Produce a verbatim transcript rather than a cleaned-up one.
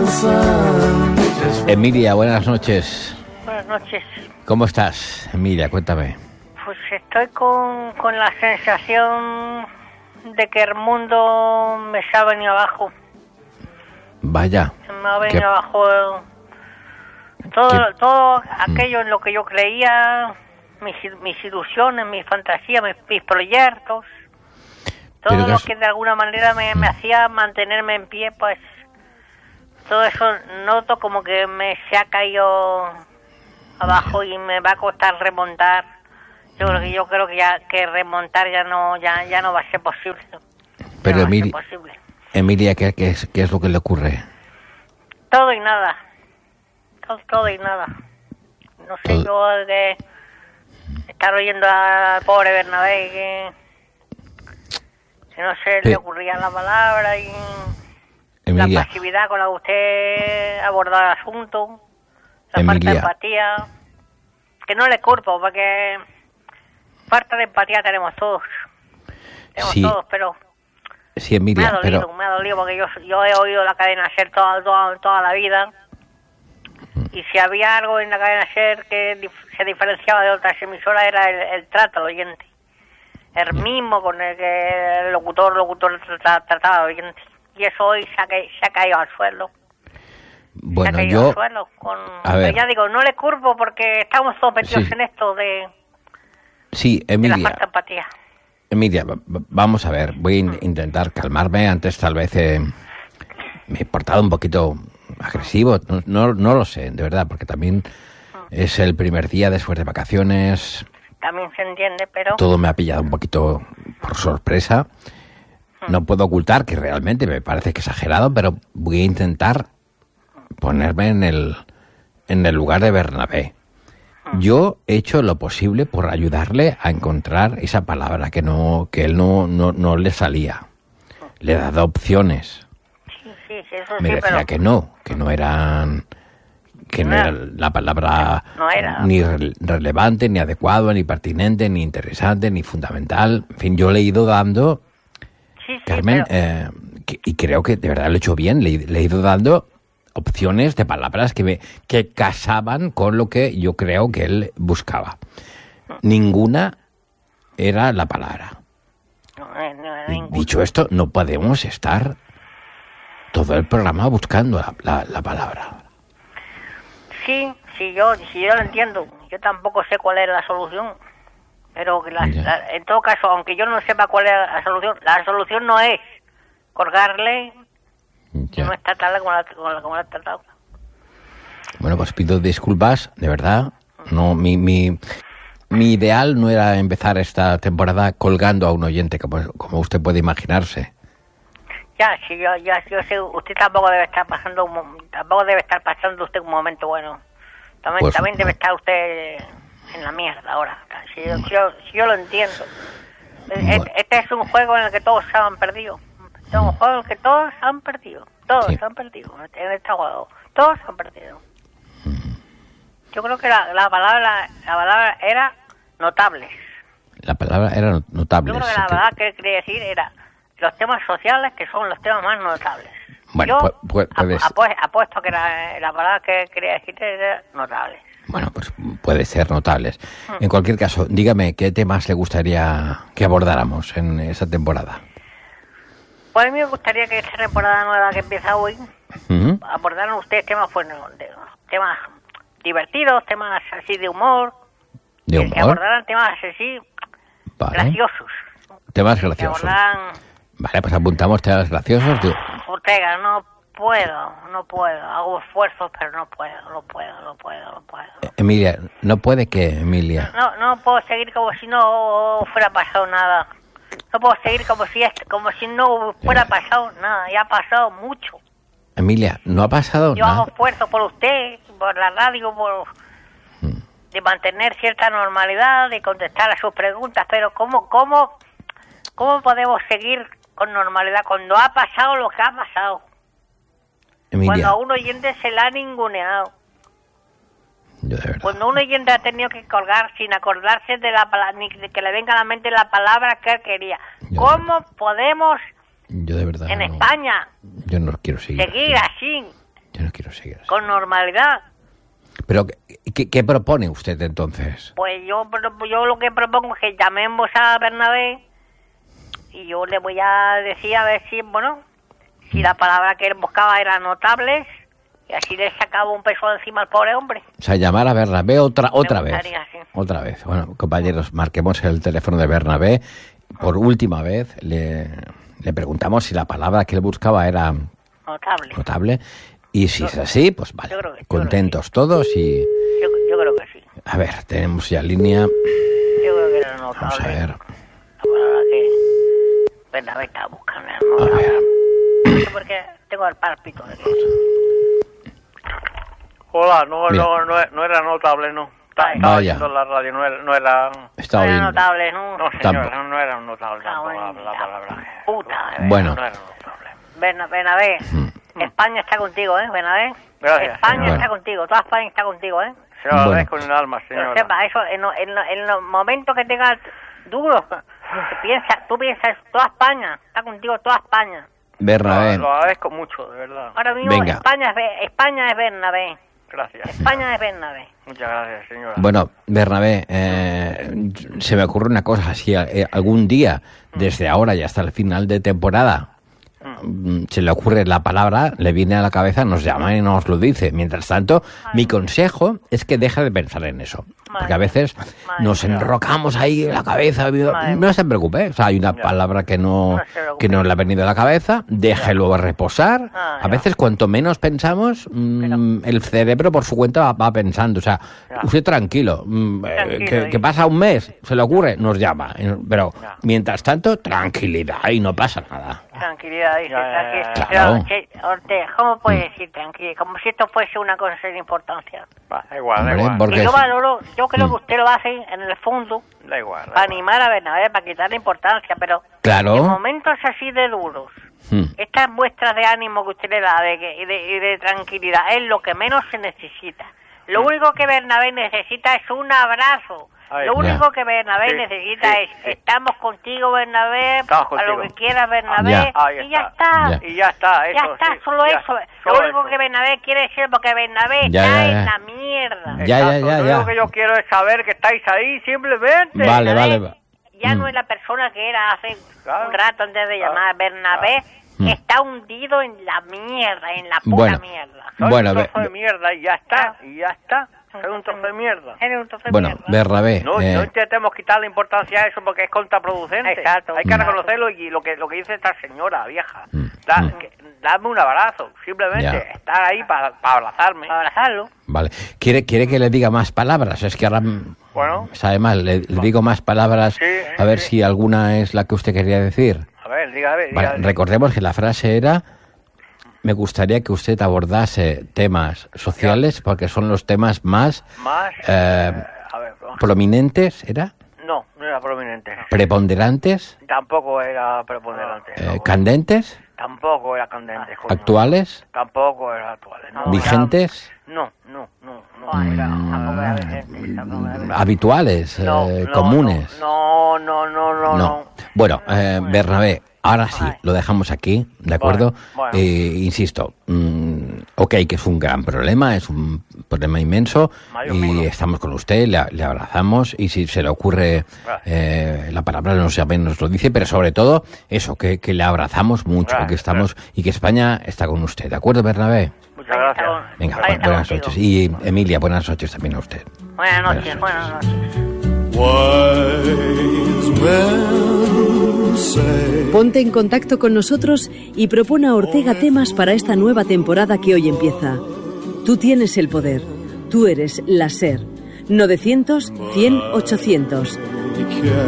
Emilia, buenas noches. Buenas noches. ¿Cómo estás, Emilia? Cuéntame. Pues estoy con, con la sensación de que el mundo me se ha venido abajo. Vaya. Se me ha venido ¿Qué? abajo todo, ¿Qué? todo aquello en lo que yo creía, mis, mis ilusiones, mis fantasías, mis, mis proyectos, todo Pero lo has- que de alguna manera me, me hacía mantenerme en pie, pues todo eso noto como que me se ha caído abajo y me va a costar remontar. Yo creo que yo creo que ya que remontar ya no ya ya no va a ser posible. Ya Pero no va a ser Emili- posible. Emilia, ¿qué, qué es, ¿qué es lo que le ocurre? Todo y nada. Todo, todo y nada. No sé, Todo. yo de estar oyendo al pobre Bernabé que, que no se le Eh. ocurría la palabra y Emilia, la pasividad con la que usted abordó el asunto, la falta Emilia. de empatía, que no le culpo porque falta de empatía tenemos todos. Tenemos Sí. todos, pero sí, me ha Emilia, dolido, pero me ha dolido porque yo, yo he oído la cadena SER toda, toda, toda la vida y si había algo en la cadena SER que dif- se diferenciaba de otras emisoras era el, el trato al oyente, el mismo con el que el locutor locutor trata- trataba al oyente, y eso hoy se ha, ca- se ha caído al suelo. bueno, se ha caído yo... al suelo con... a ver. Ya digo, no le curvo porque estamos todos metidos Sí. en esto de, Sí, de la Emilia, falta de empatía. Emilia, va- va- vamos a ver, voy a in- intentar calmarme. Antes tal vez eh, me he portado un poquito agresivo, no, no, no lo sé, de verdad, porque también es el primer día después de vacaciones, También se entiende, pero... todo me ha pillado un poquito por sorpresa. No puedo ocultar que realmente me parece que exagerado, pero voy a intentar ponerme en el, en el lugar de Bernabé. Yo he hecho lo posible por ayudarle a encontrar esa palabra que no que él no, no, no le salía. Le he dado opciones. Sí, sí, sí, eso Me sí, decía pero... que no, que no eran que no No. era la palabra No era. ni re- relevante, ni adecuado, ni pertinente, ni interesante, ni fundamental. En fin, yo le he ido dando, Sí, sí, Carmen, pero- eh, que- y creo que de verdad lo he hecho bien, le, he- le he ido dando opciones de palabras que, me, que casaban con lo que yo creo que él buscaba. Ninguna era la palabra. no, no, no, Y ningún- dicho esto, no podemos estar todo el programa buscando la, la- la palabra. Sí, sí, yo, sí, yo lo entiendo. Yo tampoco sé cuál es la solución. Pero que la- Ya. la- en todo caso, aunque yo no sepa cuál es la solución, la solución no es colgarle y Ya. no es tratarla como la, como la, como la he tratado. Bueno, pues pido disculpas, de verdad. No, mi, mi, mi ideal no era empezar esta temporada colgando a un oyente, como, como usted puede imaginarse. Ya, sí, yo, ya, yo sé, usted tampoco debe estar pasando, un mo- tampoco debe estar pasando usted un momento bueno. También, Pues, también debe no. estar usted en la mierda ahora. Si yo, si yo, si yo lo entiendo. E- Bueno. Este es un juego en el que todos se han perdido. Este es un juego en el que todos se han perdido. Todos Sí. se han perdido en este juego. Todos se han perdido. Yo creo que la, la palabra la palabra era notables. La palabra era not- notable. Yo creo que sí la que- verdad que quería decir era los temas sociales, que son los temas más notables. Bueno, Yo pu- pu- puedes- apu- apu- apuesto que la, la palabra que quería decir era notables. Bueno, pues puede ser notables. Mm. En cualquier caso, dígame qué temas le gustaría que abordáramos en esa temporada. Pues a mí me gustaría que esta temporada nueva que empieza hoy Ujú. abordaran ustedes temas, bueno, de- temas divertidos, temas así de humor, De que- que humor. abordaran temas así Vale. graciosos. Temas Que graciosos. abordaran, Vale, pues apuntamos temas graciosos. de- Ortega, no puedo, no puedo, hago esfuerzos, pero no puedo, no puedo, no puedo, no puedo. Emilia, ¿no puede que, Emilia? No, no puedo seguir como si no fuera pasado nada. No puedo seguir como si est- como si no fuera pasado nada. Ya ha pasado mucho. Emilia, ¿no ha pasado Yo hago nada? esfuerzos por usted, por la radio, por de mantener cierta normalidad, de contestar a sus preguntas. Pero cómo, cómo, cómo podemos seguir con normalidad cuando ha pasado lo que ha pasado? Cuando Emilia, a un oyente se la ha ninguneado. yo de verdad. Cuando un oyente ha tenido que colgar sin acordarse de la pala- ni de que le venga a la mente la palabra que él quería. Yo ¿Cómo podemos Yo de verdad. en no- España Yo no quiero seguir. seguir así? Yo quiero seguir así. Con normalidad. Pero, ¿qué, qué propone usted entonces? Pues yo, yo lo que propongo es que llamemos a Bernabé y yo le voy a decir a ver si, bueno, si la palabra que él buscaba era notables y así le sacaba un peso encima al pobre hombre. O sea, llamar a Bernabé otra, otra vez. gustaría, sí. Otra vez. Bueno, compañeros, marquemos el teléfono de Bernabé. Por última vez le, le preguntamos si la palabra que él buscaba era Notable. notable. Y si es así, pues vale. Yo creo que- yo Contentos creo todos y... Yo, yo creo que sí. A ver, tenemos ya línea. Yo creo que era notable. Vamos a ver. La palabra que Bernabé estaba buscando. A ver. No sé por qué tengo el pálpito de que... Hola, no, Mira. no, no, no era notable, no. Estaba Vaya. oyendo la radio, no era... No, era, Está No era oyendo. notable, ¿no? no señora, Tampoco. no, no era un notable Ah, tampoco la, bueno, la la palabra. puta, de verdad. Bueno. No era notable. Berna- Bernabé, España está contigo, ¿eh, Bernabé? Gracias, España señora. está contigo, toda España está contigo, ¿eh? Se lo Bueno. agradezco en el alma, Pero señora. sepa, eso, en, lo- en, lo- en los momentos que tengas duros, piensa, tú piensas, toda España, está contigo toda España. Bernabé. Lo, lo agradezco mucho, de verdad. Ahora mismo Venga. España es, Be- España es Bernabé, Gracias. España es Bernabé. Muchas gracias, señora. Bueno, Bernabé, eh, se me ocurre una cosa, si eh, algún día, desde ahora y hasta el final de temporada, mm, se le ocurre la palabra, le viene a la cabeza, nos llama y nos lo dice. Mientras tanto, mi consejo es que deje de pensar en eso. Porque a veces Madre nos mía. enrocamos ahí en la cabeza. Madre No se preocupe, o sea, hay una Ya. palabra que no, No se preocupe. que no le ha venido a la cabeza, déjelo reposar. Ah, A ya. veces, cuanto menos pensamos, mm, el cerebro por su cuenta va, va pensando. O sea, Ya. usted tranquilo, mm, eh, Tranquilo, que, y- que pasa un mes, se le ocurre, nos llama. eh, Pero Ya. mientras tanto, tranquilidad y no pasa nada. Tranquilidad, dice, Ya, ya, ya, tranquilidad. ya. Pero, Claro. che, Ortega, ¿cómo puede decir tranquilidad? Como si esto fuese una cosa sin importancia. Va, da igual, da Hombre, igual. porque- Y yo sí. valoro, yo creo Mm. que usted lo hace en el fondo Da igual. da para igual. animar a Bernabé, para quitarle importancia, pero Claro. en momentos así de duros, Mm. estas muestras de ánimo que usted le da de que- y, de, y de tranquilidad es lo que menos se necesita. Lo único que Bernabé necesita es un abrazo. Ahí Lo está. único Ya. que Bernabé Sí, necesita sí, es, sí. estamos contigo, Bernabé, Estamos a lo contigo. que quieras, Bernabé, Ya. Ahí y ya está. está. Ya. Y ya está, eso Ya está, sí, solo ya, eso. solo Lo único eso. que Bernabé quiere decir, porque Bernabé Ya, está ya, ya. en la mierda. Ya, ya, Exacto, ya, Lo ya. único que yo quiero es saber que estáis ahí, simplemente. Vale, Bernabé vale. ya Mm. no es la persona que era hace Claro. un rato antes de Claro. llamar. Bernabé Mm. está hundido en la mierda, en la puta Bueno. mierda. Soy Bueno, un trozo ve- de mierda y ya está, y ya está. Soy un trozo de mierda. Eres un trozo de Bueno, mierda. Bernabé, No, eh, no intentemos quitarle importancia a eso porque es contraproducente. Exacto. Hay que Mm. reconocerlo y lo que lo que dice esta señora vieja. Mm. Da- Mm. que- dame un abrazo, simplemente Ya. estar ahí para abrazarme. Para abrazarlo. vale. ¿Quiere, ¿Quiere que le diga más palabras? Es que ahora mm, Bueno. sabe mal. Le, le digo más palabras Sí, a ver sí. si alguna es la que usted quería decir. A ver, dígame, Vale, dígame. recordemos que la frase era: me gustaría que usted abordase temas sociales porque son los temas más Más. eh, eh, a ver, vamos. prominentes, ¿era? No, no era prominente. Preponderantes, Tampoco era preponderante. eh, no. candentes, Tampoco era candente. coño. actuales, Tampoco era actual. No, era- vigentes, No, no, no, no. Ay, era- tampoco era vigente, tampoco era vigente. habituales, No, eh, no, comunes. No, no, no, no, no. No. Bueno, eh, Bernabé, ahora sí, Ay. lo dejamos aquí, ¿de acuerdo? Bueno, bueno. Eh, insisto, mm, ok, que es un gran problema, es un problema inmenso Mayor y muro. estamos con usted, le, le abrazamos y si se le ocurre eh, la palabra nos llama y nos lo dice, pero sobre todo eso, que, que le abrazamos mucho, Gracias, que estamos y que España está con usted, ¿de acuerdo, Bernabé? Muchas gracias. Venga, Ahí está buenas contigo. noches. Y Emilia, buenas noches también a usted. Buenas noches, buenas noches. Wise men say Ponte en contacto con nosotros y propone a Ortega temas para esta nueva temporada que hoy empieza. Tú tienes el poder. Tú eres la SER. novecientos, cien, ochocientos. you can't